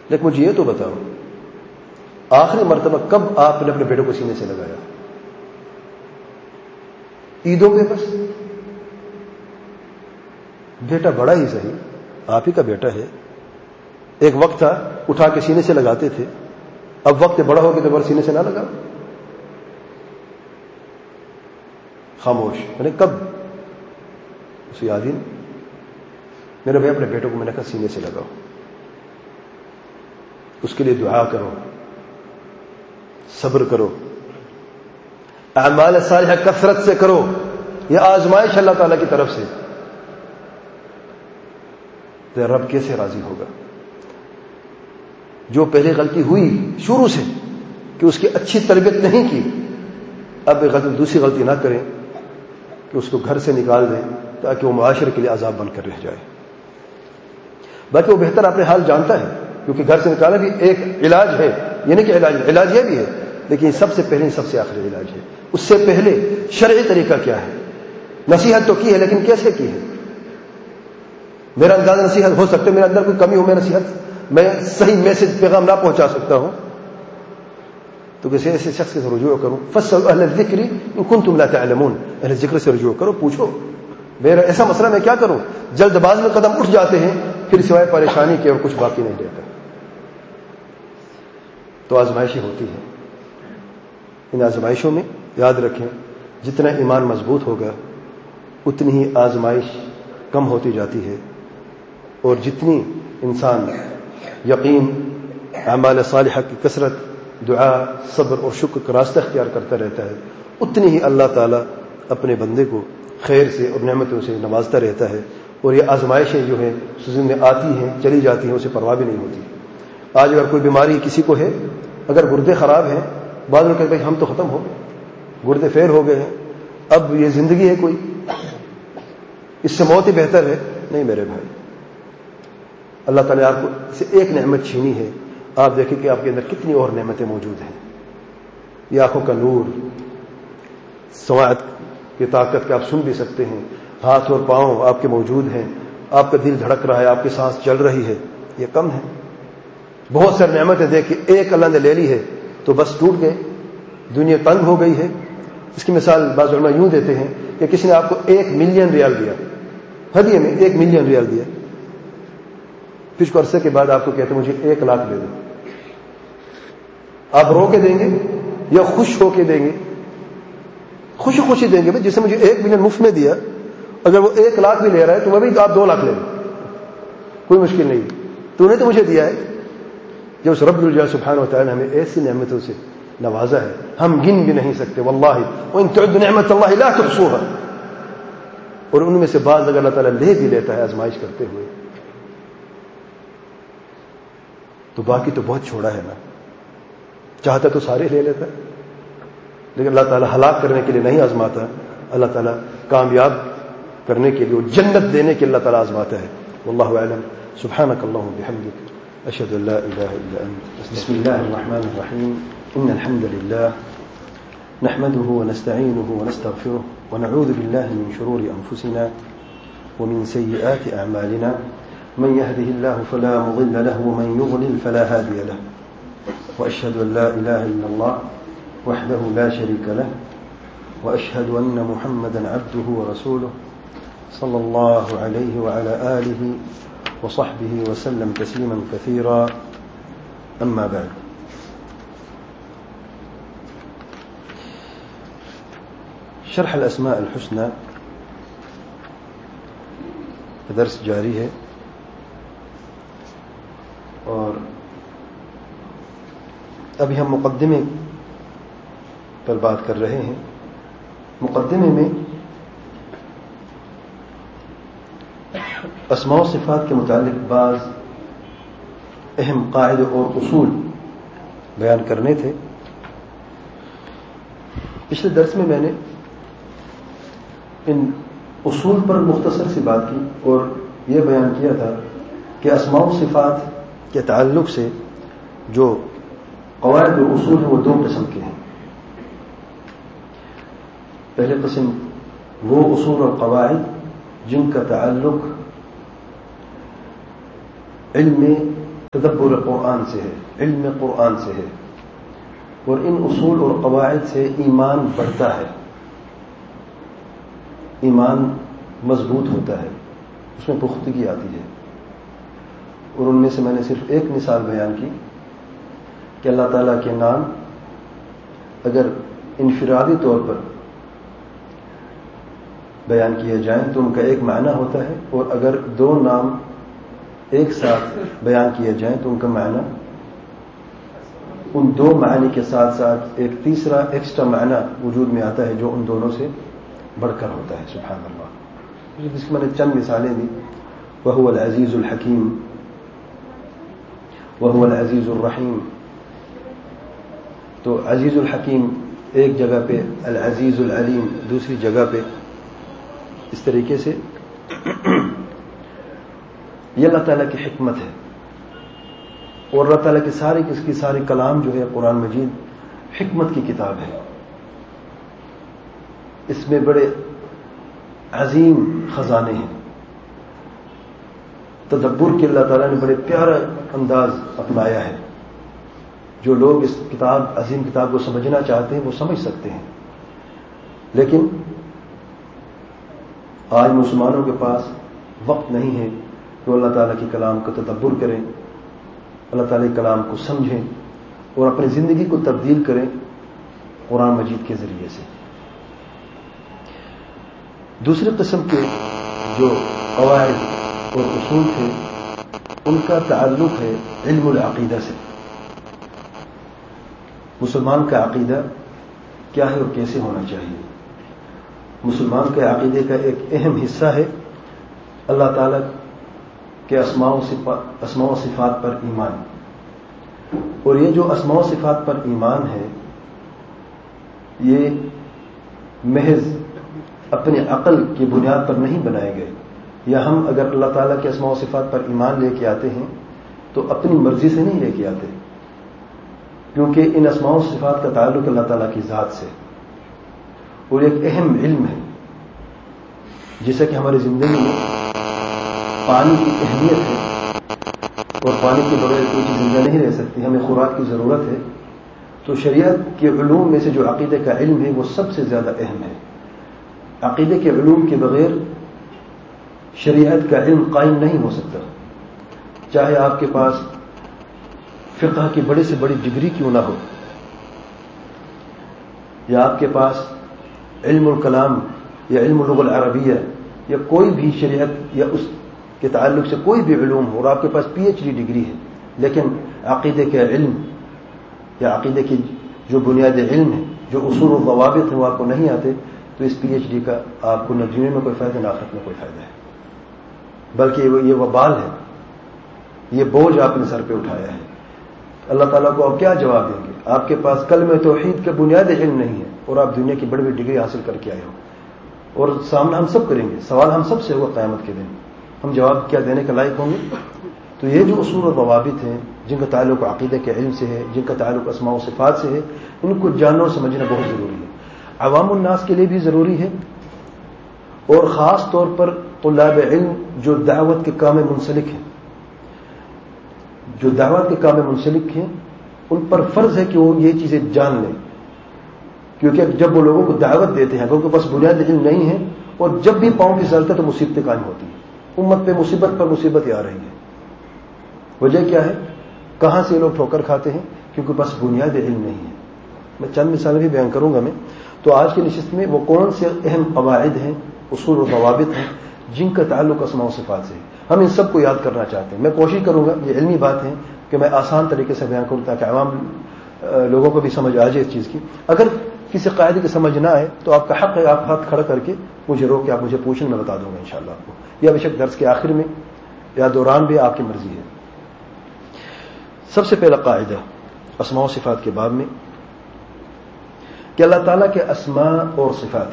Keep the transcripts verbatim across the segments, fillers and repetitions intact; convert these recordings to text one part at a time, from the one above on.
لیکن مجھے یہ تو بتاؤ آخری مرتبہ کب آپ نے اپنے بیٹے کو سینے سے لگایا؟ عیدوں پہ بس؟ بیٹا بڑا ہی صحیح، آپ ہی کا بیٹا ہے، ایک وقت تھا اٹھا کے سینے سے لگاتے تھے، اب وقت بڑا ہو کے تو بڑا سینے سے نہ لگا، خاموش۔ میں نے کب؟ اسے یاد ہی نہیں۔ میرے بھائی اپنے بیٹوں کو میں نے کہا سینے سے لگاؤ، اس کے لیے دعا کرو، صبر کرو، اعمال صالحہ کثرت سے کرو، یہ آزمائش اللہ تعالیٰ کی طرف سے، تو رب کیسے راضی ہوگا؟ جو پہلے غلطی ہوئی شروع سے کہ اس کی اچھی تربیت نہیں کی، اب غلطی دوسری غلطی نہ کریں کہ اس کو گھر سے نکال دیں تاکہ وہ معاشرے کے لیے عذاب بن کر رہ جائے۔ باقی وہ بہتر اپنے حال جانتا ہے، کیونکہ گھر سے نکالنا بھی ایک علاج ہے، یہ نہیں کہ علاج علاج یہ بھی ہے، لیکن سب سے پہلے سب سے آخری علاج ہے۔ اس سے پہلے شرعی طریقہ کیا ہے؟ نصیحت تو کی ہے، لیکن کیسے کی ہے؟ میرا انداز نصیحت ہو سکتا ہے میرے اندر کوئی کمی ہو، میں نصیحت میں صحیح میسج پیغام نہ پہنچا سکتا ہوں، تو کسی ایسے شخص سے رجوع کروں۔ فاسألوا اہل الذکر ان کنتم لا تعلمون، اہل ذکر سے رجوع کرو، پوچھو، میرا ایسا مسئلہ میں کیا کروں؟ جلد باز میں قدم اٹھ جاتے ہیں، پھر سوائے پریشانی کے اور کچھ باقی نہیں رہتا۔ تو آزمائشیں ہوتی ہیں، ان آزمائشوں میں یاد رکھیں جتنا ایمان مضبوط ہوگا اتنی ہی آزمائش کم ہوتی جاتی ہے، اور جتنی انسان یقین، اعمال صالحہ کی کثرت، دعا، صبر اور شکر کا راستہ اختیار کرتا رہتا ہے، اتنی ہی اللہ تعالیٰ اپنے بندے کو خیر سے اور نعمتوں سے نوازتا رہتا ہے۔ اور یہ آزمائشیں جو ہیں زندگی میں آتی ہیں چلی جاتی ہیں، اسے پرواہ بھی نہیں ہوتی۔ آج اگر کوئی بیماری کسی کو ہے، اگر گردے خراب ہیں، بعض لوگ کہتے ہیں ہم تو ختم ہو گئے، گردے فیل ہو گئے ہیں، اب یہ زندگی ہے کوئی، اس سے موت ہی بہتر ہے۔ نہیں میرے بھائی، اللہ تعالیٰ نے آپ کو سے ایک نعمت چھینی ہے، آپ دیکھیں کہ آپ کے اندر کتنی اور نعمتیں موجود ہیں۔ یہ آنکھوں کا نور، سماعت کی طاقت کہ آپ سن بھی سکتے ہیں، ہاتھ اور پاؤں آپ کے موجود ہیں، آپ کا دل دھڑک رہا ہے، آپ کی سانس چل رہی ہے، یہ کم ہے؟ بہت ساری نعمتیں دیکھ کے ایک اللہ نے لے لی ہے تو بس ٹوٹ گئے، دنیا تنگ ہو گئی ہے۔ اس کی مثال بعض علماء یوں دیتے ہیں کہ کسی نے آپ کو ایک ملین ریال دیا، ہدیے میں ایک ملین ریال دیا، پھر کچھ عرصے کے بعد آپ کو کہتے ہیں مجھے ایک لاکھ دے دو، آپ رو کے دیں گے یا خوش ہو کے دیں گے؟ خوشی خوشی دیں گے، جسے مجھے ایک ملین مفت میں دیا، اگر وہ ایک لاکھ بھی لے رہا ہے تو وہ بھی آپ دو لاکھ لے لیں، کوئی مشکل نہیں، تو نے تو مجھے دیا ہے۔ جب اس رب الجلال سبحانہ وتعالی نے ہمیں ایسی نعمتوں سے نوازا ہے ہم گن بھی نہیں سکتے، واللہ وان تعدوا نعمت اللہ لا تحصوها، اور ان میں سے بعض اگر اللہ تعالیٰ لے بھی لیتا ہے آزمائش کرتے ہوئے تو باقی تو بہت چھوڑا ہے نا، چاہتا تو سارے لے لیتا، لیکن اللہ تعالیٰ ہلاک کرنے کے لیے نہیں آزماتا، اللہ تعالیٰ کامیاب کرنے کے لیے اور جنت دینے کے لیے اللہ تعالیٰ آزماتا ہے۔ واللہ اعلم، سبحانک اللہم بحمدک، اشہد ان لا الہ الا انت، بسم اللہ الرحمن الرحیم، ان الحمد للہ نحمده ونستعینه ونستغفره ونعوذ بالله من شرور انفسنا ومن سيئات اعمالنا، من يهده الله فلا مضل له ومن يضلل فلا هادي له، واشهد ان لا اله الا الله وحده لا شريك له، واشهد ان محمدا عبده ورسوله صلى الله عليه وعلى آله وصحبه وسلم تسليما كثيرا، أما بعد، شرح الأسماء الحسنى درس جاری ہے، اور ابھی ہم مقدمے پر بات کر رہے ہیں۔ مقدمے میں اسماء و صفات کے متعلق بعض اہم قاعدے اور اصول بیان کرنے تھے۔ پچھلے درس میں میں نے ان اصول پر مختصر سی بات کی اور یہ بیان کیا تھا کہ اسماء و صفات کے تعلق سے جو قواعد اور اصول ہیں وہ دو قسم کے ہیں۔ پہلے قسم وہ اصول اور قواعد جن کا تعلق علم تدبر قرآن سے ہے، علم قرآن سے ہے، اور ان اصول اور قواعد سے ایمان بڑھتا ہے، ایمان مضبوط ہوتا ہے، اس میں پختگی آتی ہے۔ اور ان میں سے میں نے صرف ایک مثال بیان کی کہ اللہ تعالیٰ کے نام اگر انفرادی طور پر بیان کیے جائیں تو ان کا ایک معنی ہوتا ہے، اور اگر دو نام ایک ساتھ بیان کیے جائیں تو ان کا معنی، ان دو معنی کے ساتھ ساتھ ایک تیسرا ایکسٹرا معنی وجود میں آتا ہے جو ان دونوں سے بڑھ کر ہوتا ہے۔ سبحان اللہ، جس کی میں نے چند مثالیں دی، وَهُوَ الْعَزِيزُ الْحَكِيمُ وَهُوَ الْعَزِيزُ الرَّحِيمُ۔ تو عزیز الحکیم ایک جگہ پہ، العزیز العلیم دوسری جگہ پہ، اس طریقے سے یہ اللہ تعالیٰ کی حکمت ہے۔ اور اللہ تعالیٰ کی ساری اس کی ساری کلام جو ہے قرآن مجید حکمت کی کتاب ہے، اس میں بڑے عظیم خزانے ہیں۔ تدبر کے اللہ تعالیٰ نے بڑے پیارا انداز اپنایا ہے، جو لوگ اس کتاب عظیم کتاب کو سمجھنا چاہتے ہیں وہ سمجھ سکتے ہیں، لیکن آج مسلمانوں کے پاس وقت نہیں ہے کہ اللہ تعالیٰ کے کلام کا تدبر کریں، اللہ تعالیٰ کے کلام کو سمجھیں اور اپنی زندگی کو تبدیل کریں قرآن مجید کے ذریعے سے۔ دوسری قسم کے جو قواعد اور اصول تھے ان کا تعلق ہے علم العقیدہ سے۔ مسلمان کا عقیدہ کیا ہے اور کیسے ہونا چاہیے؟ مسلمان کے عقیدے کا ایک اہم حصہ ہے اللہ تعالیٰ کے اسماء و صفات اسماء و صفات پر ایمان، اور یہ جو اسماء و صفات پر ایمان ہے یہ محض اپنی عقل کی بنیاد پر نہیں بنائے گئے، یا ہم اگر اللہ تعالیٰ کے اسماء و صفات پر ایمان لے کے آتے ہیں تو اپنی مرضی سے نہیں لے کے آتے، کیونکہ ان اسماء و صفات کا تعلق اللہ تعالیٰ کی ذات سے، اور ایک اہم علم ہے جیسا کہ ہماری زندگی میں پانی کی اہمیت ہے اور پانی کے بغیر کوئی چیز زندہ نہیں رہ سکتی، ہمیں خوراک کی ضرورت ہے، تو شریعت کے علوم میں سے جو عقیدے کا علم ہے وہ سب سے زیادہ اہم ہے۔ عقیدے کے علوم کے بغیر شریعت کا علم قائم نہیں ہو سکتا، چاہے آپ کے پاس فقہ کی بڑی سے بڑی ڈگری کیوں نہ ہو، یا آپ کے پاس علم الکلام یا علم اللغة العربیہ یا کوئی بھی شریعت یا اس کے تعلق سے کوئی بھی علوم ہو، اور آپ کے پاس پی ایچ ڈی ڈگری ہے، لیکن عقیدے کے علم یا عقیدے کی جو بنیادی علم ہے، جو اصول و ضوابط ہیں وہ آپ کو نہیں آتے، تو اس پی ایچ ڈی کا آپ کو نہ دنیا میں کوئی فائدہ نہ آخرت میں کوئی فائدہ ہے، بلکہ یہ وبال ہے، یہ بوجھ آپ نے سر پہ اٹھایا ہے۔ اللہ تعالیٰ کو آپ کیا جواب دیں گے؟ آپ کے پاس کلمہ توحید کا بنیادی علم نہیں ہے اور آپ دنیا کی بڑی بڑی ڈگری حاصل کر کے آئے ہو، اور سامنا ہم سب کریں گے، سوال ہم سب سے ہوگا قیامت کے دن، ہم جواب کیا دینے کے لائق ہوں گے؟ تو یہ جو اصول و ضوابط ہیں جن کا تعلق عقیدے کے علم سے ہے، جن کا تعلق اسماء و صفات سے ہے، ان کو جاننا اور سمجھنا بہت ضروری ہے، عوام الناس کے لیے بھی ضروری ہے، اور خاص طور پر طلاب علم جو دعوت کے کام میں منسلک ہیں جو دعوت کے کام میں منسلک ہیں ان پر فرض ہے کہ وہ یہ چیزیں جان لیں، کیونکہ جب وہ لوگوں کو دعوت دیتے ہیں، لوگوں کے پاس بنیادی علم نہیں ہے، اور جب بھی پاؤں کی سلطہ تو مصیبتیں قائم ہوتی ہیں، امت پہ مصیبت پر مصیبت آ رہی ہے۔ وجہ کیا ہے؟ کہاں سے لوگ ٹھوکر کھاتے ہیں؟ کیونکہ بس بنیادی علم نہیں ہے۔ میں چند مثالیں بھی بیان کروں گا میں تو آج کی نشست میں وہ کون سے اہم قواعد ہیں، اصول و ضوابط ہیں جن کا تعلق اسماء و صفات سے ہے، ہم ان سب کو یاد کرنا چاہتے ہیں۔ میں کوشش کروں گا، یہ علمی بات ہے، کہ میں آسان طریقے سے بیان کروں تاکہ عوام لوگوں کو بھی سمجھ آ جائے اس چیز کی۔ اگر کسی قاعدے کی سمجھ نہ آئے تو آپ کا حق ہے، آپ ہاتھ کھڑا کر کے مجھے روک کے آپ مجھے پوچھیں، میں بتا دوں گا انشاءاللہ آپ کو، یا بے شک درس کے آخر میں یا دوران بھی آپ کی مرضی ہے۔ سب سے پہلا قاعدہ اسماء و صفات کے باب میں کہ اللہ تعالیٰ کے اسماء اور صفات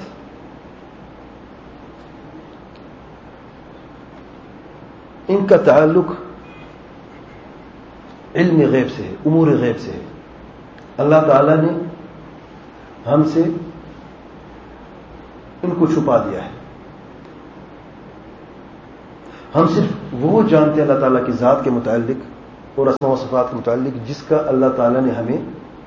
ان کا تعلق علم غیب سے ہے، امور غیب سے ہے۔ اللہ تعالیٰ نے ہم سے ان کو چھپا دیا ہے، ہم صرف وہ جانتے ہیں اللہ تعالیٰ کی ذات کے متعلق اور اسماء و صفات کے متعلق جس کا اللہ تعالیٰ نے ہمیں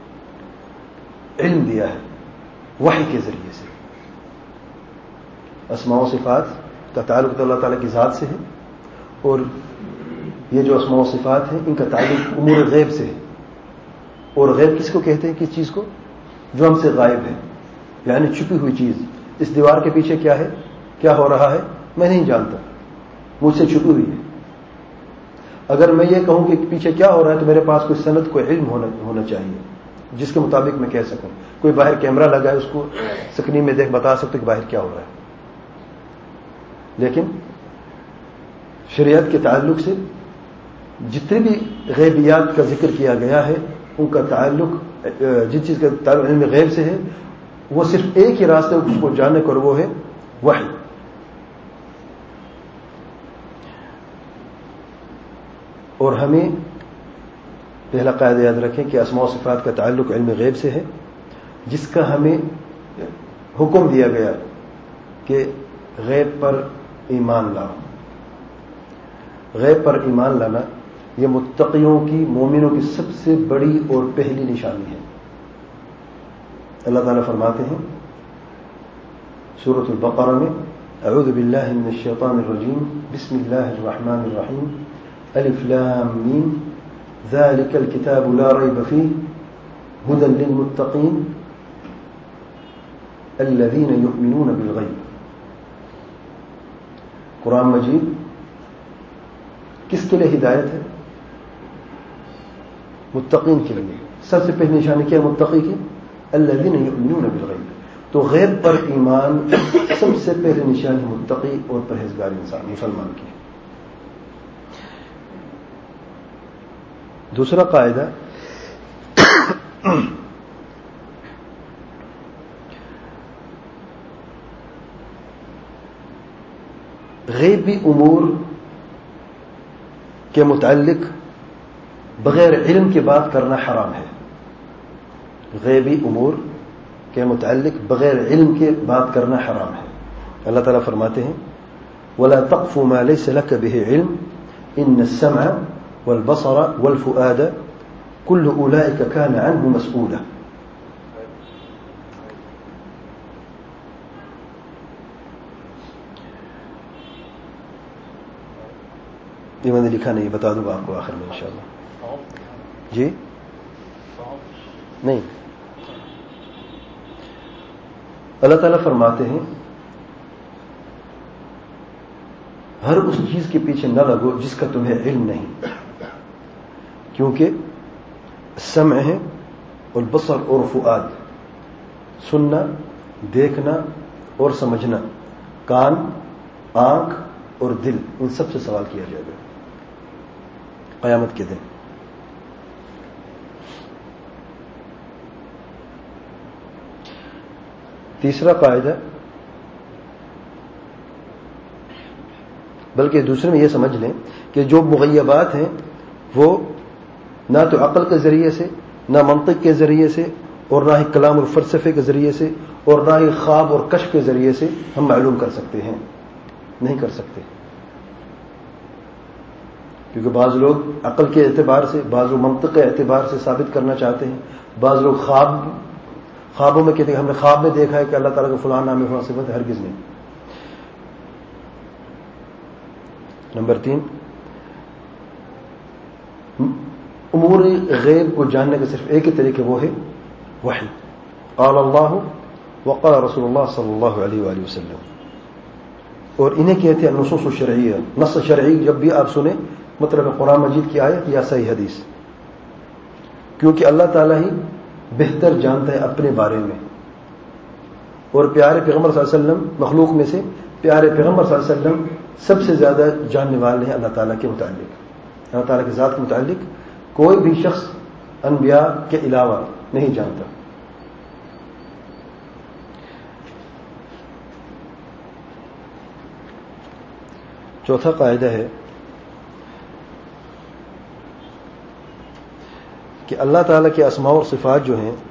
علم دیا ہے وحی کے ذریعے سے. اسماء و صفات کا تعلق تو اللہ تعالیٰ کی ذات سے ہے، اور یہ جو اسماء و صفات ہیں ان کا تعلق امور غیب سے ہے. اور غیب کس کو کہتے ہیں؟ کس چیز کو؟ جو ہم سے غائب ہے، یعنی چھپی ہوئی چیز. اس دیوار کے پیچھے کیا ہے، کیا ہو رہا ہے، میں نہیں جانتا، مجھ سے چھپی ہوئی ہے. اگر میں یہ کہوں کہ پیچھے کیا ہو رہا ہے تو میرے پاس کوئی سند، کوئی علم ہونا ہونا چاہیے جس کے مطابق میں کہہ سکوں. کوئی باہر کیمرہ لگا ہے، اس کو سکرین میں دیکھ بتا سکتے کہ باہر کیا ہو رہا ہے. لیکن شریعت کے تعلق سے جتنے بھی غیبیات کا ذکر کیا گیا ہے ان کا تعلق جس چیز کا تعلق علم غیب سے ہے وہ صرف ایک ہی راستہ اس کو جاننے کا، وہ ہے وحی. اور ہمیں پہلا قاعدہ یاد رکھیں کہ اسماء و صفات کا تعلق علم غیب سے ہے، جس کا ہمیں حکم دیا گیا کہ غیب پر ایمان لاؤ. غیب پر ایمان لانا یہ متقیوں کی، مومنوں کی سب سے بڑی اور پہلی نشانی ہے. اللہ تعالیٰ فرماتے ہیں سورۃ البقرہ میں، اعوذ باللہ من الشیطان الرجیم، بسم اللہ الرحمن الرحیم، الف لام میم، ذلک الکتاب لا ریب فیہ، ھدی للمتقین الذین یؤمنون بالغیب. قرآن مجید کس کے لیے ہدایت ہے؟ متقین کے لیے. سب سے پہلی نشانی کیا ہے متقی کی؟ الذین یؤمنون بالغیب. تو غیب پر ایمان سب سے پہلی نشانی متقی اور پرہیزگار انسان مسلمان کی. دوسرا قاعدہ، غیبی امور کے متعلق بغیر علم کے بات کرنا حرام ہے. غیبی امور کے متعلق بغیر علم کے بات کرنا حرام ہے. اللہ تعالیٰ فرماتے ہیں وَلَا تَقْفُ مَا لَيْسَ لَكَ بِهِ عِلْمٌ إِنَّ السَّمْعَ وَالْبَصَرَ وَالْفُؤَادَ كُلُّ أُولَئِكَ كَانَ عَنْهُ مَسْئُولًا. یہ میں نے لکھا نہیں، بتا دوں گا آپ کو آخر میں انشاءاللہ. جی نہیں، اللہ تعالیٰ فرماتے ہیں ہر اس چیز کے پیچھے نہ لگو جس کا تمہیں علم نہیں، کیونکہ سمع ہے اور بصر اور فؤاد، سننا، دیکھنا اور سمجھنا، کان، آنکھ اور دل، ان سب سے سوال کیا جائے گا قیامت کے دن. تیسرا قاعدہ، بلکہ دوسرے میں یہ سمجھ لیں کہ جو مغیبات ہیں وہ نہ تو عقل کے ذریعے سے، نہ منطق کے ذریعے سے، اور نہ ہی کلام اور فلسفے کے ذریعے سے، اور نہ ہی خواب اور کشف کے ذریعے سے ہم معلوم کر سکتے ہیں. نہیں کر سکتے، کیونکہ بعض لوگ عقل کے اعتبار سے، بعض لوگ منطق کے اعتبار سے ثابت کرنا چاہتے ہیں. بعض لوگ خواب خوابوں میں کہتے ہیں ہم نے خواب میں دیکھا ہے کہ اللہ تعالیٰ کا فلاں نام ہے، صفت ہے. ہرگز نہیں. نمبر تین، امور غیب کو جاننے کا صرف ایک ہی طریقہ، وہ ہے وحی. قال اللہ وقال رسول اللہ صلی اللہ علیہ وآلہ وسلم. اور انہیں کہتے ہیں نصوص شرعیہ. نص شرعی جب بھی آپ سنیں مطلب قرآن مجید کی آیت یا صحیح حدیث، کیونکہ اللہ تعالیٰ ہی بہتر جانتا ہے اپنے بارے میں. اور پیارے پیغمبر صلی اللہ علیہ وسلم مخلوق میں سے پیارے پیغمبر صلی اللہ علیہ وسلم سب سے زیادہ جاننے والے ہیں اللہ تعالیٰ کے متعلق. اللہ تعالیٰ کی ذات کے متعلق کوئی بھی شخص انبیاء کے علاوہ نہیں جانتا. چوتھا قاعدہ ہے کہ اللہ تعالیٰ کے اسماء اور صفات جو ہیں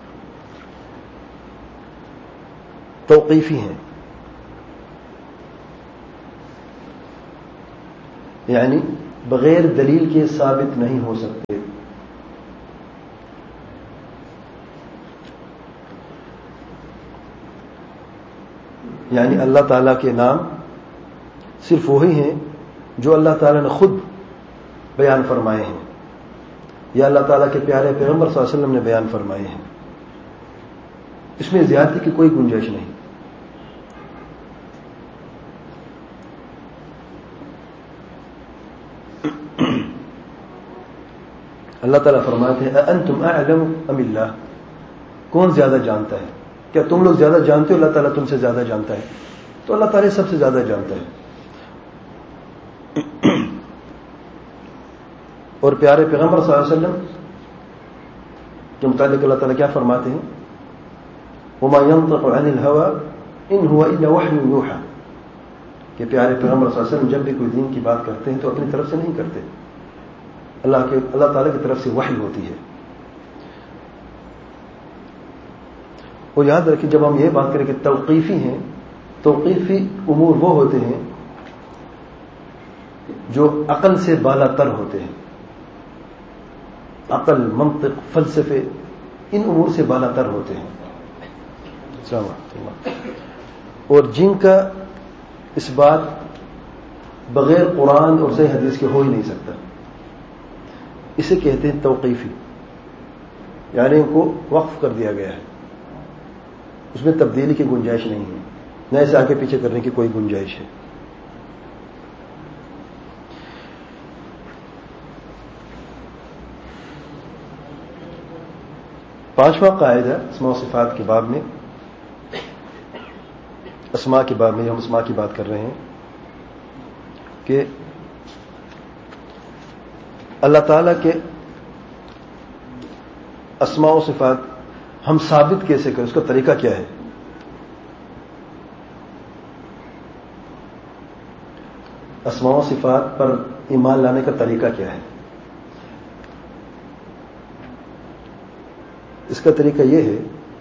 توقیفی ہیں، یعنی بغیر دلیل کے ثابت نہیں ہو سکتے. یعنی اللہ تعالیٰ کے نام صرف وہی ہیں جو اللہ تعالیٰ نے خود بیان فرمائے ہیں یا اللہ تعالیٰ کے پیارے پیغمبر صلی اللہ علیہ وسلم نے بیان فرمائے ہیں. اس میں زیادتی کی کوئی گنجائش نہیں. اللہ تعالیٰ فرماتے ہیں اَأَنْتُمْ أَعْلَمُ أَمِ اللَّهُ، کون زیادہ جانتا ہے؟ کیا تم لوگ زیادہ جانتے ہو؟ اللہ تعالیٰ تم سے زیادہ جانتا ہے. تو اللہ تعالیٰ سب سے زیادہ جانتا ہے. اور پیارے پیغمبر صلی اللہ علیہ وسلم کے متعلق اللہ تعالیٰ کیا فرماتے ہیں؟ وَمَا يَنطِقُ عَنِ الْهَوَىٰ إِنْ هُوَ إِلَّا وَحْيٌ يُوحَىٰ، کہ پیارے پیغمبر صلی اللہ علیہ وسلم جب بھی کوئی دین کی بات کرتے ہیں تو اپنی طرف سے نہیں کرتے، اللہ کے اللہ تعالیٰ کی طرف سے وحی ہوتی ہے. اور یاد رکھیں جب ہم یہ بات کریں کہ توقیفی ہیں، توقیفی امور وہ ہوتے ہیں جو عقل سے بالا تر ہوتے ہیں. عقل، منطق، فلسفے ان امور سے بالا تر ہوتے ہیں. اور جن کا اس بات بغیر قرآن اور صحیح حدیث کے ہو ہی نہیں سکتا، اسے کہتے ہیں توقیفی. یعنی ان کو وقف کر دیا گیا ہے، اس میں تبدیلی کی گنجائش نہیں ہے، نہ اسے آگے پیچھے کرنے کی کوئی گنجائش ہے. پانچواں قاعدہ اسماء و صفات کے باب میں، اسماء کے باب میں ہم اسماء کی بات کر رہے ہیں کہ اللہ تعالیٰ کے اسماء و صفات ہم ثابت کیسے کریں، اس کا طریقہ کیا ہے؟ اسماء و صفات پر ایمان لانے کا طریقہ کیا ہے؟ اس کا طریقہ یہ ہے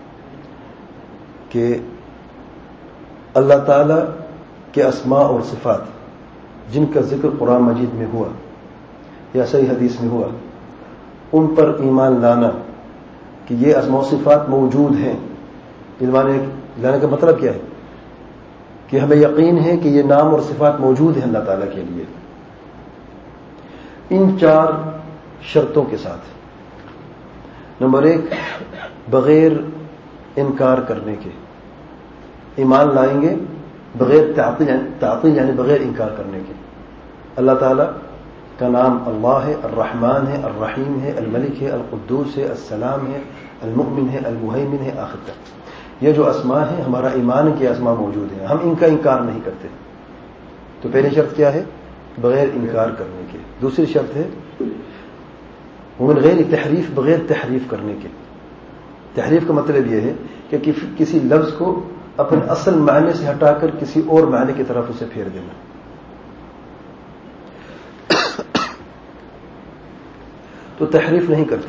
کہ اللہ تعالیٰ کے اسماء اور صفات جن کا ذکر قرآن مجید میں ہوا یا صحیح حدیث میں ہوا، ان پر ایمان لانا کہ یہ اسماء و صفات موجود ہیں. ایمان لانے کا مطلب کیا ہے؟ کہ ہمیں یقین ہے کہ یہ نام اور صفات موجود ہیں اللہ تعالیٰ کے لیے، ان چار شرطوں کے ساتھ. نمبر ایک، بغیر انکار کرنے کے ایمان لائیں گے، بغیر تعطیل تعطیل یعنی بغیر انکار کرنے کے. اللہ تعالیٰ کا نام اللہ ہے، الرحمن ہے، الرحیم ہے، الملک ہے، القدوس ہے، السلام ہے، المؤمن ہے، المہیمن ہے، آخر تک. یہ جو اسماء ہیں ہمارا ایمان کے اسماء موجود ہیں، ہم ان کا انکار نہیں کرتے. تو پہلی شرط کیا ہے؟ بغیر انکار کرنے کے. دوسری شرط ہے ومن غیر تحریف، بغیر تحریف کرنے کے. تحریف کا مطلب یہ ہے کہ کسی لفظ کو اپنے اصل معنی سے ہٹا کر کسی اور معنی کی طرف اسے پھیر دینا. تو تحریف نہیں کرتے.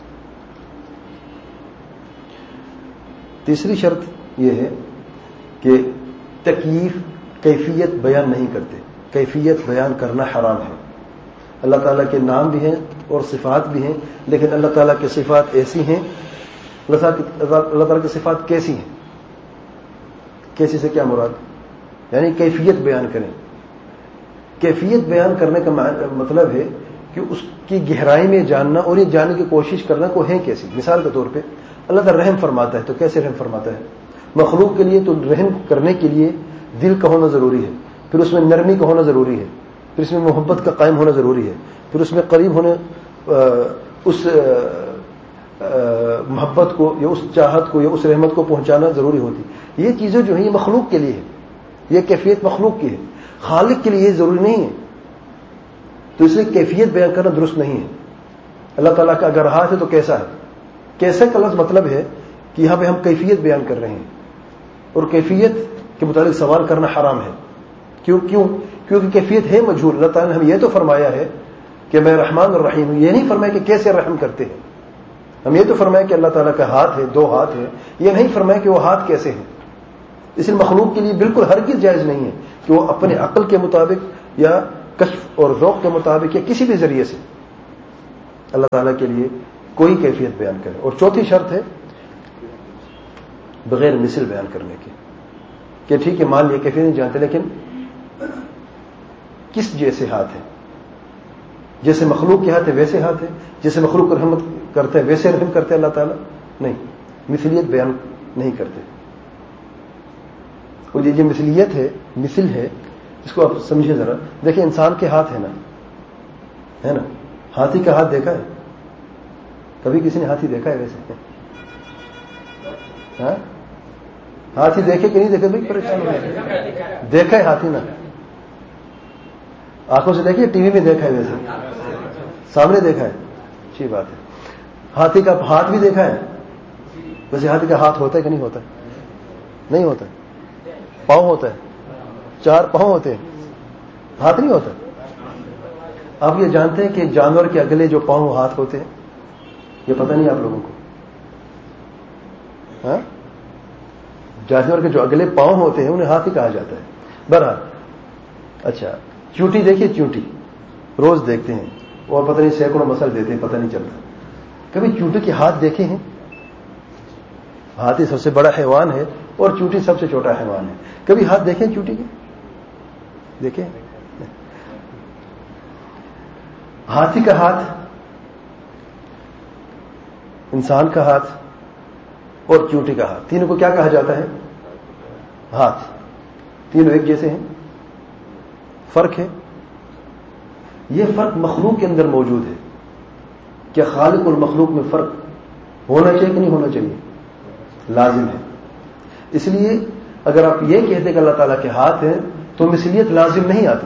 تیسری شرط یہ ہے کہ تکییف، کیفیت بیان نہیں کرتے. کیفیت بیان کرنا حرام ہے. اللہ تعالیٰ کے نام بھی ہیں اور صفات بھی ہیں، لیکن اللہ تعالیٰ کی صفات ایسی ہیں، اللہ تعالیٰ کی صفات کیسی ہیں؟ کیسی سے کیا مراد؟ یعنی کیفیت بیان کریں. کیفیت بیان کرنے کا مطلب ہے کہ اس کی گہرائی میں جاننا اور یہ جاننے کی کوشش کرنا کو ہے کیسی. مثال کے طور پہ اللہ تعالیٰ رحم فرماتا ہے، تو کیسے رحم فرماتا ہے؟ مخلوق کے لیے تو رحم کرنے کے لیے دل کا ہونا ضروری ہے، پھر اس میں نرمی کا ہونا ضروری ہے، پھر اس میں محبت کا قائم ہونا ضروری ہے، پھر اس میں قریب ہونے اس محبت کو یا اس چاہت کو یا اس رحمت کو پہنچانا ضروری ہوتی. یہ چیزیں جو ہیں یہ مخلوق کے لیے ہے، یہ کیفیت مخلوق کی ہے، خالق کے لیے یہ ضروری نہیں ہے. تو اس لیے کیفیت بیان کرنا درست نہیں ہے. اللہ تعالیٰ کا اگر ہاتھ ہے تو کیسا ہے؟ کیسے کا لفظ مطلب ہے کہ یہاں پہ ہم کیفیت بیان کر رہے ہیں، اور کیفیت کے متعلق سوال کرنا حرام ہے. کیوں کیوں کیونکہ کیفیت ہے مجہول. اللہ تعالیٰ نے ہمیں یہ تو فرمایا ہے کہ میں رحمان اور رحیم ہوں، یہ نہیں فرمایا کہ کیسے رحم کرتے ہیں. ہم یہ تو فرمایا کہ اللہ تعالیٰ کا ہاتھ ہے، دو ہاتھ ہیں، یہ نہیں فرمایا کہ وہ ہاتھ کیسے ہیں. اس لیے مخلوق کے لیے بالکل ہرگز جائز نہیں ہے کہ وہ اپنے عقل کے مطابق یا کشف اور ذوق کے مطابق یا کسی بھی ذریعے سے اللہ تعالیٰ کے لیے کوئی کیفیت بیان کرے. اور چوتھی شرط ہے بغیر مثل بیان کرنے کی کہ ٹھیک ہے مان لیے کیفیت نہیں جانتے لیکن کس جیسے ہاتھ ہے, جیسے مخلوق کے ہاتھ ہے ویسے ہاتھ ہے, جیسے مخلوق کو رحمت کرتے ہیں ویسے رحم کرتے اللہ تعالیٰ نہیں, مثلیت بیان نہیں کرتے. اور یہ جو مثلیت ہے مثل ہے اس کو آپ سمجھیں ذرا. دیکھیں انسان کے ہاتھ ہے نا ہے نا, ہاتھی کا ہاتھ دیکھا ہے کبھی کسی نے ہاتھی دیکھا ہے ویسے؟ ہاں ہاتھی دیکھے کہ نہیں دیکھے بھائی پریشان ہو دیکھا ہے ہاتھی نا, آنکھوں سے دیکھیے ٹی وی میں دیکھا ہے ویسے سامنے دیکھا ہے اچھی بات ہے. ہاتھی کا ہاتھ بھی دیکھا ہے ویسے ہاتھی کا ہاتھ ہوتا ہے کہ نہیں ہوتا؟ نہیں ہوتا. پاؤں ہوتا ہے, چار پاؤں ہوتے ہیں, ہاتھ نہیں ہوتا. آپ یہ جانتے ہیں کہ جانور کے اگلے جو پاؤں ہاتھ ہوتے ہیں؟ یہ پتہ نہیں آپ لوگوں کو. ہاں جانور کے جو اگلے پاؤں ہوتے ہیں انہیں ہاتھ ہی کہا جاتا ہے. بہرحال اچھا چونٹی دیکھیے, چونٹی روز دیکھتے ہیں اور پتہ نہیں سینکڑوں مسل دیتے ہیں پتہ نہیں چلتا. کبھی چونٹی کے ہاتھ دیکھے ہیں؟ ہاتھی سب سے بڑا حیوان ہے اور چونٹی سب سے چھوٹا حیوان ہے. کبھی ہاتھ دیکھیں چونٹی کے؟ دیکھیں ہاتھی کا ہاتھ, انسان کا ہاتھ اور چونٹی کا ہاتھ, تینوں کو کیا کہا جاتا ہے؟ ہاتھ. تینوں ایک جیسے ہیں؟ فرق ہے. یہ فرق مخلوق کے اندر موجود ہے. کیا خالق اور مخلوق میں فرق ہونا چاہیے کہ نہیں ہونا چاہیے؟ لازم ہے. اس لیے اگر آپ یہ کہتے ہیں کہ اللہ تعالیٰ کے ہاتھ ہیں تو مثلیت لازم نہیں آتی.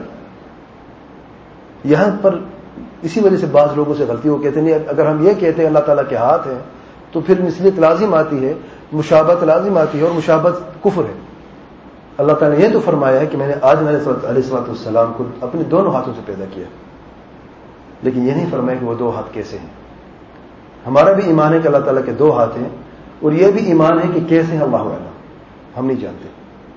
یہاں پر اسی وجہ سے بعض لوگوں سے غلطی ہو کہتے ہیں اگر ہم یہ کہتے ہیں اللہ تعالیٰ کے ہاتھ ہیں تو پھر مثلیت لازم آتی ہے, مشابہت لازم آتی ہے, اور مشابہت کفر ہے. اللہ تعالیٰ نے یہ تو فرمایا ہے کہ میں نے آدم علیہ الصلوۃ والسلام کو اپنے دونوں ہاتھوں سے پیدا کیا, لیکن یہ نہیں فرمایا کہ وہ دو ہاتھ کیسے ہیں. ہمارا بھی ایمان ہے کہ اللہ تعالیٰ کے دو ہاتھ ہیں, اور یہ بھی ایمان ہے کہ کیسے ہیں اللہ اعلم, ہم نہیں جانتے.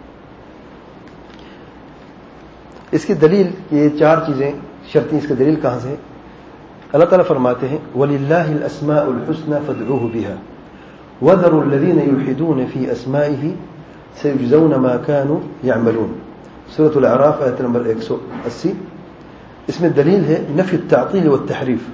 اس کی دلیل یہ چار چیزیں شرطیں, اس کی دلیل کہاں سے؟ اللہ تعالیٰ فرماتے ہیں وَلِلَّهِ الْأَسْمَاءُ الْحُسْنَى فَادْعُوهُ بِهَا وَذَرُوا الَّذِينَ يُلْحِدُونَ فِي أَسْمَائِهِ سَيُجْزَوْنَ مَا كَانُوا يَعْمَلُونَ. سورۃ الاعراف آیت نمبر ایک سو اسی. اس میں دلیل ہے نفی التعطیل والتحریف.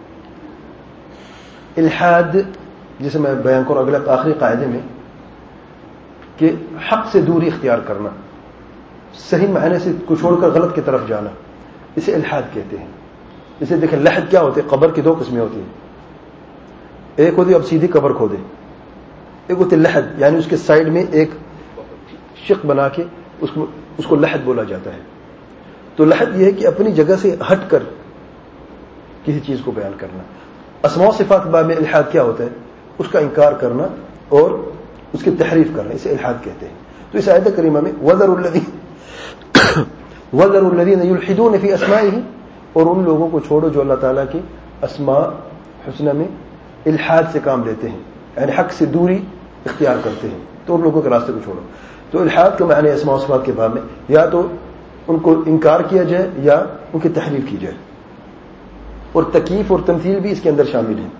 الحاد جسے میں بیان کروں اگلے آخری قاعدے میں کہ حق سے دوری اختیار کرنا, صحیح معنی سے کو چھوڑ کر غلط کی طرف جانا, اسے الحاد کہتے ہیں. اسے دیکھیں لحد کیا ہوتے ہیں؟ قبر کی دو قسمیں ہوتی ہیں. ایک ہوتی ہے اب سیدھی قبر کھودے, ایک ہوتی ہے لحد یعنی اس کے سائڈ میں ایک شق بنا کے اس کو اس کو لحد بولا جاتا ہے. تو لحد یہ ہے کہ اپنی جگہ سے ہٹ کر کسی چیز کو بیان کرنا. اسماء و صفات باب میں الحاد کیا ہوتا ہے؟ اس کا انکار کرنا اور اس کی تحریف کرنا, اسے الحاد کہتے ہیں. تو اس آیت کریمہ میں وَذَرُوا الَّذِينَ وَذَرُوا الَّذِينَ يُلْحِدُونَ فِي أَسْمَائِهِ, اور ان لوگوں کو چھوڑو جو اللہ تعالیٰ کی اسماء حسنہ میں الحاد سے کام لیتے ہیں, یعنی حق سے دوری اختیار کرتے ہیں, تو ان لوگوں کے راستے کو چھوڑو. تو الحاد کا معنی اسماء و صفات کے باب میں یا تو ان کو انکار کیا جائے یا ان کی تحریف کی جائے, اور تکییف اور تمثیل بھی اس کے اندر شامل ہے.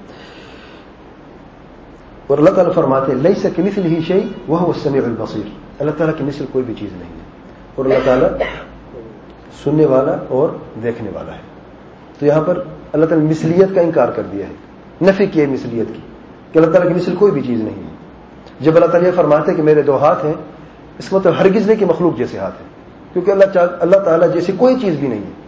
اور اللہ تعالیٰ فرماتے ہیں لیس کمثلہ شیء وہو السمیع البصیر, اللہ تعالیٰ کی مثل کوئی بھی چیز نہیں ہے, اور اللہ تعالیٰ سننے والا اور دیکھنے والا ہے. تو یہاں پر اللہ تعالیٰ نے مثلیت کا انکار کر دیا ہے, نفی کی ہے مثلیت کی کہ اللہ تعالیٰ کی مثل کوئی بھی چیز نہیں ہے. جب اللہ تعالیٰ یہ فرماتے ہیں کہ میرے دو ہاتھ ہیں, اس کا مطلب ہرگز نہیں کہ مخلوق جیسے ہاتھ ہیں, کیونکہ اللہ اللہ تعالیٰ جیسی کوئی چیز بھی نہیں ہے.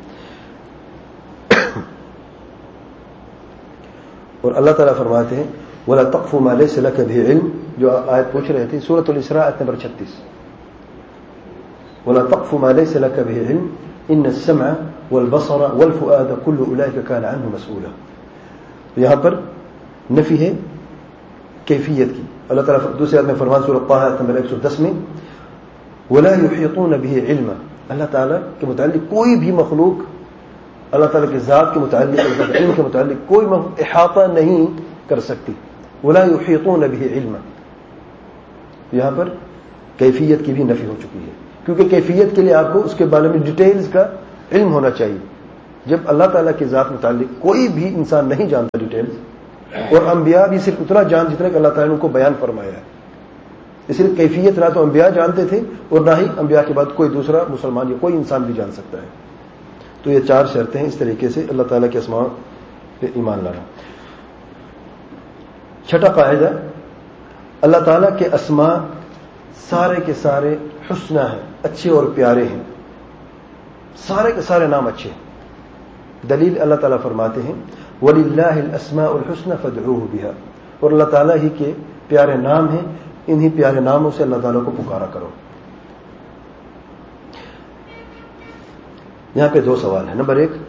اور اللہ تعالیٰ فرماتے ہیں وَلَا تَقْفُ مَا لَيْسَ لَكَ بِهِ عِلْمٌ, جو آیت پوچھ رہے تھے سورۃ الاسراء آیت نمبر چھتیس. وَلَا تَقْفُ مَا لَيْسَ لَكَ بِهِ عِلْمٌ إِنَّ السَّمْعَ وَالْبَصَرَ وَالْفُؤَادَ كُلُّ أُولَئِكَ كَانَ عَنْهُ مَسْئُولًا. یہاں پر نفی ہے کیفیت کی. اللہ تعالیٰ دوسری آیت میں فرمان سورۃ طٰہٰ آیت نمبر ایک سو دس میں وَلَا يُحِيطُونَ بِهِ عِلْمًا, اللہ تعالیٰ کے متعلق کوئی بھی مخلوق اللہ تعالیٰ کے ذات کے متعلق علم کے متعلق کوئی احاطہ نہیں کر سکتی. وَلَا يُحِيطُونَ بِهِ عِلْمًا, یہاں پر کیفیت کی بھی نفی ہو چکی ہے, کیونکہ کیفیت کے لیے آپ کو اس کے بارے میں ڈیٹیلز کا علم ہونا چاہیے. جب اللہ تعالیٰ کی ذات متعلق کوئی بھی انسان نہیں جانتا ڈیٹیلز, اور انبیاء بھی صرف اتنا جان جتنا کہ اللہ تعالیٰ نے ان کو بیان فرمایا ہے. اس لیے کیفیت نہ تو انبیاء جانتے تھے اور نہ ہی انبیاء کے بعد کوئی دوسرا مسلمان یا کوئی انسان بھی جان سکتا ہے. تو یہ چار شرطیں ہیں اس طریقے سے اللہ تعالیٰ کے اسماء پہ ایمان لانا. چھٹا قاعدہ, اللہ تعالیٰ کے اسماء سارے کے سارے حسنہ ہیں, اچھے اور پیارے ہیں. سارے کے سارے نام اچھے ہیں. دلیل اللہ تعالیٰ فرماتے ہیں وَلِلَّهِ الْأَسْمَاءُ الْحُسْنَى فَادْعُوهُ بِهَا, اور اللہ تعالیٰ ہی کے پیارے نام ہیں, انہی پیارے ناموں سے اللہ تعالیٰ کو پکارا کرو. یہاں پہ دو سوال ہیں. نمبر ایک,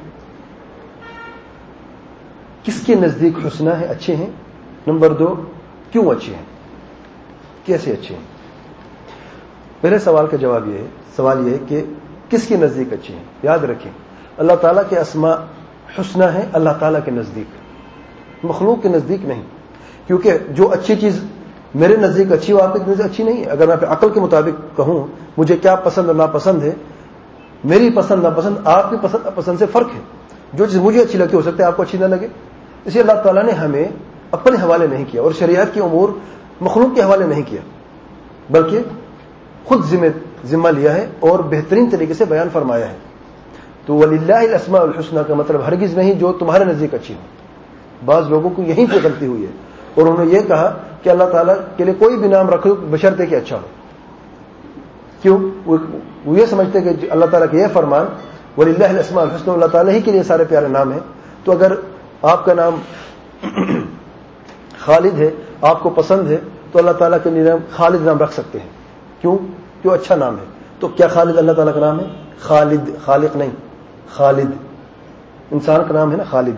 کس کے نزدیک حسنہ ہے, اچھے ہیں؟ نمبر دو, کیوں اچھے ہیں, کیسے اچھے ہیں؟ پہلے سوال کا جواب یہ ہے, سوال یہ ہے کہ کس کے نزدیک اچھے ہیں. یاد رکھیں اللہ تعالیٰ کے اسماء حسنہ ہیں اللہ تعالیٰ کے نزدیک, مخلوق کے نزدیک نہیں. کیونکہ جو اچھی چیز میرے نزدیک اچھی وہ آپ کے نزدیک اچھی نہیں ہے. اگر میں عقل کے مطابق کہوں مجھے کیا پسند اور ناپسند ہے, میری پسند ناپسند آپ کی پسند پسند سے فرق ہے. جو چیز مجھے اچھی لگتی ہو سکتا ہے آپ کو اچھی نہ لگے. اس لیے اللہ تعالیٰ نے ہمیں اپنے حوالے نہیں کیا اور شریعت کے امور مخلوق کے حوالے نہیں کیا, بلکہ خود ذمہ ذمہ لیا ہے اور بہترین طریقے سے بیان فرمایا ہے. تو وَلِلَّهِ الْأَسْمَاءُ الْحُسْنَى کا مطلب ہرگز نہیں جو تمہارے نزدیک اچھی ہو. بعض لوگوں کو یہیں پہ غلطی ہوئی ہے اور انہوں نے یہ کہا کہ اللہ تعالیٰ کے لیے کوئی بھی نام رکھو بشرطے کہ اچھا ہو. کیوں؟ وہ یہ سمجھتے کہ اللہ تعالیٰ کے یہ فرمان وَلِلَّهِ الْأَسْمَاءُ الْحُسْنَى, اللہ تعالیٰ ہی کے لیے سارے پیارے نام ہیں. تو اگر آپ کا نام خالد ہے, آپ کو پسند ہے, تو اللہ تعالیٰ کے لیے خالد نام رکھ سکتے ہیں. کیوں؟ کیوں اچھا نام ہے. تو کیا خالد اللہ تعالیٰ کا نام ہے؟ خالد, خالق نہیں, خالد انسان کا نام ہے نا, خالد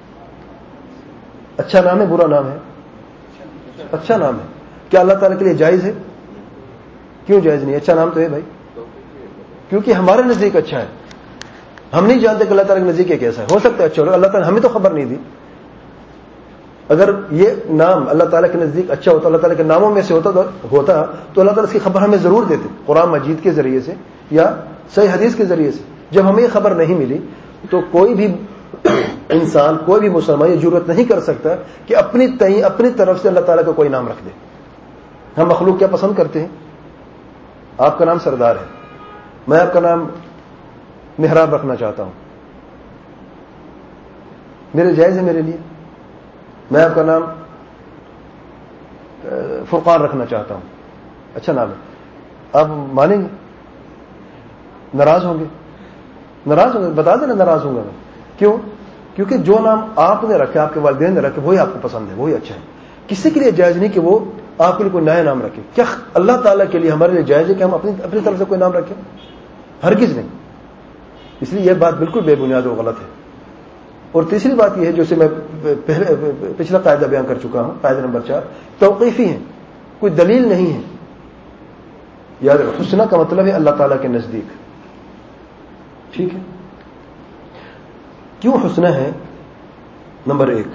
اچھا نام ہے برا نام ہے؟ اچھا نام ہے. کیا اللہ تعالیٰ کے لیے جائز ہے؟ کیوں جائز نہیں؟ اچھا نام تو ہے بھائی, کیونکہ ہمارے نزدیک اچھا ہے. ہم نہیں جانتے کہ اللہ تعالیٰ کے نزدیک کیسا ہے. ہو سکتا ہے اچھا ہو, اللہ تعالیٰ ہمیں تو خبر نہیں دی. اگر یہ نام اللہ تعالیٰ کے نزدیک اچھا ہوتا, اللہ تعالیٰ کے ناموں میں سے ہوتا ہوتا تو اللہ تعالیٰ اس کی خبر ہمیں ضرور دیتے, قرآن مجید کے ذریعے سے یا صحیح حدیث کے ذریعے سے. جب ہمیں یہ خبر نہیں ملی تو کوئی بھی انسان, کوئی بھی مسلمان یہ جرات نہیں کر سکتا کہ اپنی تئیں اپنی طرف سے اللہ تعالیٰ کا کوئی نام رکھ دے. ہم مخلوق کیا پسند کرتے ہیں؟ آپ کا نام سردار ہے, میں آپ کا نام محراب رکھنا چاہتا ہوں, میرے جائز ہے میرے لیے. میں آپ کا نام فرقان رکھنا چاہتا ہوں, اچھا نام ہے. آپ مانیں گے؟ ناراض ہوں گے؟ ناراض ہوں گے, بتا دینا ناراض ہوں گا میں. کیوں؟ کیونکہ جو نام آپ نے رکھا, آپ کے والدین نے رکھے, وہی آپ کو پسند ہے, وہی اچھا ہے. کسی کے لیے جائز نہیں کہ وہ آپ کے لیے کوئی نیا نام رکھے. کیا اللہ تعالیٰ کے لیے ہمارے لیے جائز ہے کہ ہم اپنی اپنی طرف سے کوئی نام رکھیں؟ ہرگز نہیں. اس لیے یہ بات بالکل بے بنیاد و غلط ہے. اور تیسری بات یہ ہے جو سے میں پہلے پچھلا قاعدہ بیان کر چکا ہوں, قاعدہ نمبر چار, توقیفی ہیں, کوئی دلیل نہیں ہے. یاد رکھو حسنہ کا مطلب ہے اللہ تعالیٰ کے نزدیک. ٹھیک ہے؟ کیوں حسنہ ہے؟ نمبر ایک,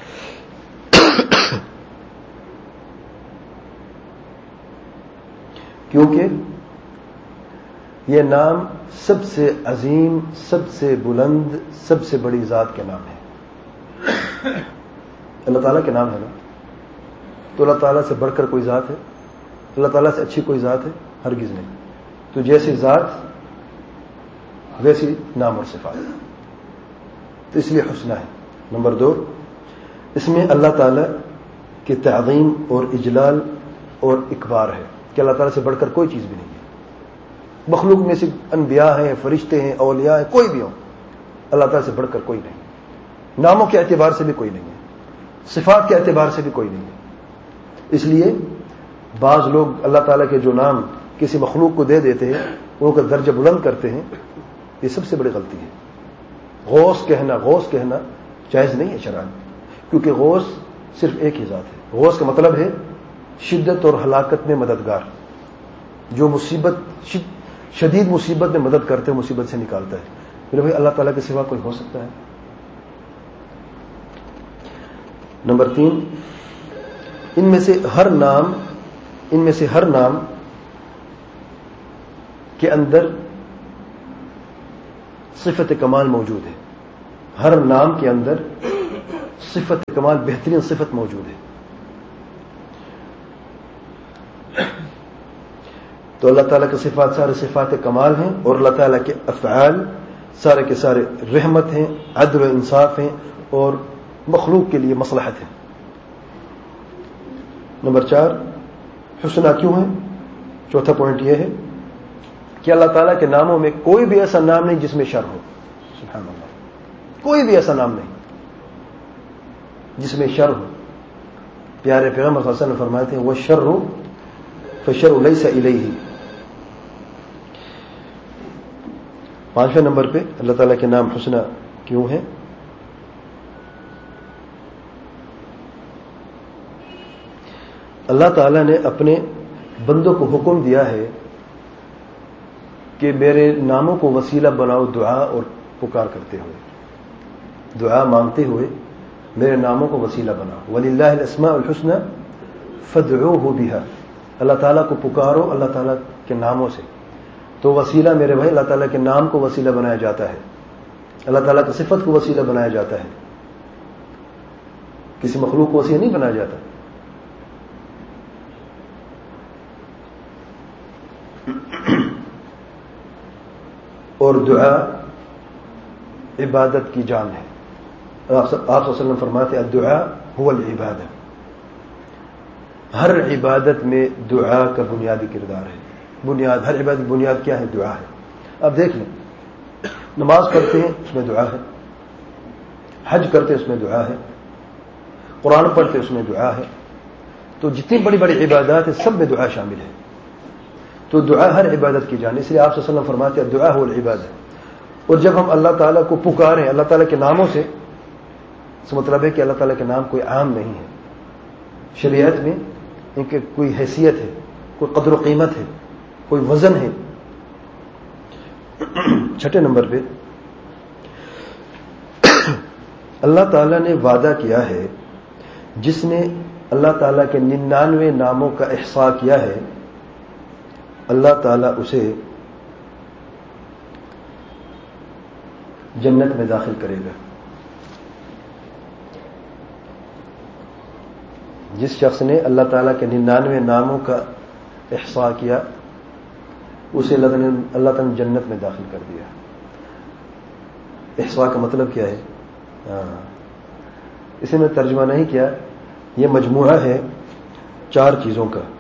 کیونکہ یہ نام سب سے عظیم, سب سے بلند, سب سے بڑی ذات کے نام ہے. اللہ تعالیٰ کے نام ہے نا, تو اللہ تعالیٰ سے بڑھ کر کوئی ذات ہے؟ اللہ تعالیٰ سے اچھی کوئی ذات ہے؟ ہرگز نہیں. تو جیسی ذات ویسی نام اور صفات, تو اس لیے حسنہ ہے. نمبر دو, اس میں اللہ تعالیٰ کی تعظیم اور اجلال اور اکبار ہے کہ اللہ تعالیٰ سے بڑھ کر کوئی چیز بھی نہیں ہے. مخلوق میں سے انبیاء ہیں, فرشتے ہیں, اولیاء ہیں, کوئی بھی ہو, اللہ تعالیٰ سے بڑھ کر کوئی نہیں. ناموں کے اعتبار سے بھی کوئی نہیں ہے, صفات کے اعتبار سے بھی کوئی نہیں ہے. اس لیے بعض لوگ اللہ تعالیٰ کے جو نام کسی مخلوق کو دے دیتے ہیں, ان کا درجہ بلند کرتے ہیں, یہ سب سے بڑی غلطی ہے. غوث کہنا غوث کہنا جائز نہیں ہے شرعاً, کیونکہ غوث صرف ایک ہی ذات ہے. غوث کا مطلب ہے شدت اور ہلاکت میں مددگار, جو مصیبت شدید مصیبت میں مدد کرتے ہیں, مصیبت سے نکالتا ہے. میرے بھائی اللہ تعالیٰ کے سوا کوئی ہو سکتا ہے؟ نمبر تین, ان میں سے ہر نام ان میں سے ہر نام کے اندر صفت کمال موجود ہے. ہر نام کے اندر صفت کمال، بہترین صفت موجود ہے. تو اللہ تعالیٰ کے صفات سارے صفات کمال ہیں، اور اللہ تعالیٰ کے افعال سارے کے سارے رحمت ہیں، عدل و انصاف ہیں، اور مخلوق کے لیے مصلحت ہے. نمبر چار، حسنہ کیوں ہے؟ چوتھا پوائنٹ یہ ہے کہ اللہ تعالیٰ کے ناموں میں کوئی بھی ایسا نام نہیں جس میں شر ہو. سبحان اللہ، کوئی بھی ایسا نام نہیں جس میں شر ہو. پیارے پیغمبر صلی اللہ علیہ وسلم فرماتے ہیں وَالشَّرُّ فَالشَّرُّ لَيْسَ إِلَيْهِ. پانچویں نمبر پہ اللہ تعالیٰ کے نام حسنہ کیوں ہے؟ اللہ تعالیٰ نے اپنے بندوں کو حکم دیا ہے کہ میرے ناموں کو وسیلہ بناؤ دعا اور پکار کرتے ہوئے، دعا مانگتے ہوئے میرے ناموں کو وسیلہ بناؤ. وَلِلَّهِ الْأَسْمَاءُ الْحُسْنَى فَادْعُوهُ بِهَا. اللہ تعالیٰ کو پکارو اللہ تعالیٰ کے ناموں سے. تو وسیلہ میرے بھائی اللہ تعالیٰ کے نام کو وسیلہ بنایا جاتا ہے، اللہ تعالیٰ کی صفت کو وسیلہ بنایا جاتا ہے، کسی مخلوق کو وسیلہ نہیں بنایا جاتا. اور دعا عبادت کی جان ہے. آپ صلی اللہ علیہ وسلم فرماتے الدعاء هو العبادہ. ہر عبادت میں دعا کا بنیادی کردار ہے. بنیاد، ہر عبادت کی بنیاد کیا ہے؟ دعا ہے. اب دیکھ لیں، نماز پڑھتے ہیں اس میں دعا ہے، حج کرتے ہیں اس میں دعا ہے، قرآن پڑھتے اس میں دعا ہے. تو جتنی بڑی بڑی عبادات ہیں سب میں دعا شامل ہے. تو دعا ہر عبادت کی جان. اس لیے آپ صلی اللہ علیہ وسلم فرماتے ہیں دعا هو العبادہ. اور جب ہم اللہ تعالیٰ کو پکاریں اللہ تعالیٰ کے ناموں سے، اس مطلب ہے کہ اللہ تعالیٰ کے نام کوئی عام نہیں ہے. شریعت میں ان کی کوئی حیثیت ہے، کوئی قدر و قیمت ہے، کوئی وزن ہے. چھٹے نمبر پہ اللہ تعالیٰ نے وعدہ کیا ہے، جس نے اللہ تعالیٰ کے ننانوے ناموں کا احصاء کیا ہے اللہ تعالیٰ اسے جنت میں داخل کرے گا. جس شخص نے اللہ تعالیٰ کے ننانوے ناموں کا احصاء کیا اسے اللہ تعالیٰ نے اللہ تعالیٰ نے جنت میں داخل کر دیا. احصاء کا مطلب کیا ہے؟ ہاں، اسے میں ترجمہ نہیں کیا، یہ مجموعہ ہے چار چیزوں کا.